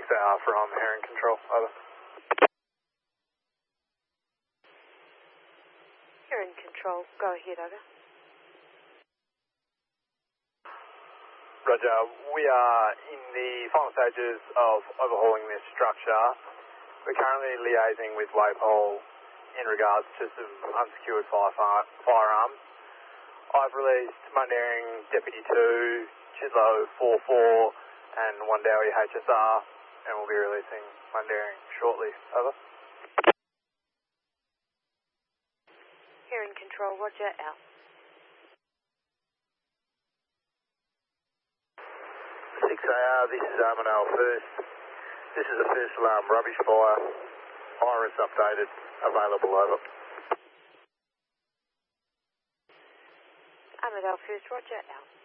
6-hour from Heron Control, over. Heron Control, go ahead, over. Roger, we are in the final stages of overhauling this structure. We're currently liaising with Waypol in regards to some unsecured firearms. I've released Mundaring Deputy 2, Chidlow 4-4 and Wandowie HSR, and we'll be releasing Mundaring shortly. Over. Heron Control, roger, out. 6AR, this is Armadale First. This is a first alarm rubbish fire. Iris updated, available, over. Armadale First, roger, out.